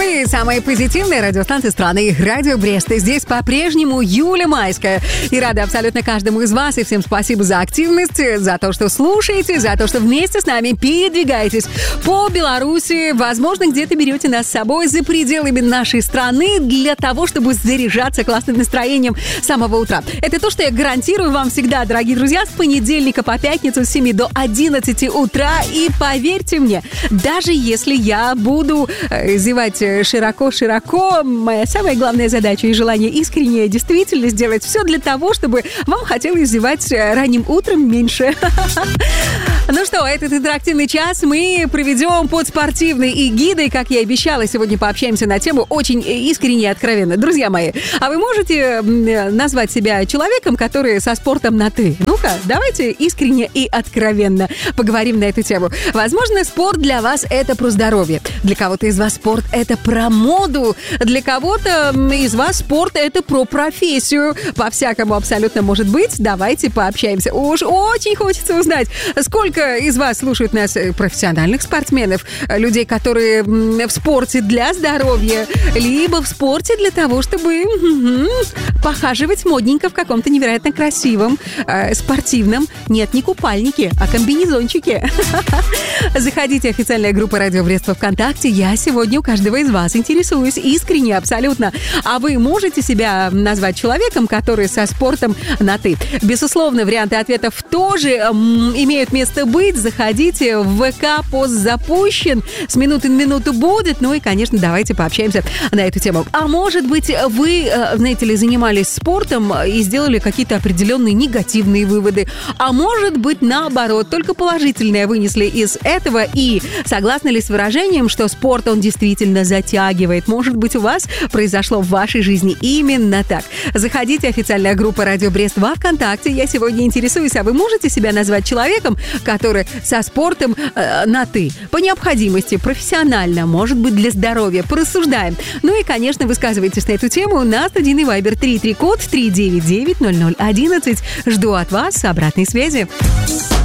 вы, самые позитивные радиостанции страны, Радио Брест. И здесь по-прежнему Юля Майская. И рада абсолютно каждому из вас. И всем спасибо за активность, за то, что слушаете, за то, что вместе с нами передвигаетесь по Беларуси. Возможно, где-то берете нас с собой за пределами нашей страны для того, чтобы заряжаться классным настроением с самого утра. Это то, что я гарантирую вам всегда, дорогие друзья, с понедельника по пятницу с 7 до 11 утра. И поверьте мне, даже если я буду зевать широко-широко, моя самая главная задача и желание искреннее действительно сделать все для того, чтобы вам хотелось зевать ранним утром меньше. Ну что, этот интерактивный час мы проведем под спортивной эгидой, как я и обещала. Сегодня пообщаемся на тему очень искренне и откровенно. Друзья мои, а вы можете назвать себя человеком, который со спортом на «ты»? Ну-ка, давайте искренне и откровенно поговорим на эту тему. Возможно, спорт для вас — это про здоровье. Для кого-то из вас спорт — это про моду. Для кого-то из вас спорт — это про профессию. По-всякому абсолютно может быть. Давайте пообщаемся. Уж очень хочется узнать, сколько из вас слушают нас профессиональных спортсменов, людей, которые в спорте для здоровья, либо в спорте для того, чтобы похаживать модненько в каком-то невероятно красивом спортивном, нет, не купальнике, а комбинезончике. Заходите в официальную группу Радио Брест во ВКонтакте. Я сегодня у каждого из вас интересуюсь искренне, абсолютно. А вы можете себя назвать человеком, который со спортом на «ты»? Безусловно, варианты ответов тоже имеют место быть. Заходите в ВК, пост запущен. С минуты на минуту будет. Ну и, конечно, давайте пообщаемся на эту тему. А может быть, вы, знаете ли, занимались спортом и сделали какие-то определенные негативные выводы. А может быть, наоборот, только положительное вынесли из этого. И согласны ли с выражением, что спорт, он действительно затягивает? Может быть, у вас произошло в вашей жизни именно так. Заходите в официальная группа Радио Брест во ВКонтакте. Я сегодня интересуюсь, а вы можете себя назвать человеком, который со спортом на «ты»? По необходимости, профессионально, может быть, для здоровья. Порассуждаем. Ну и, конечно, высказывайтесь на эту тему на студийный вайбер 33 код 399 0011. Жду от вас обратной связи.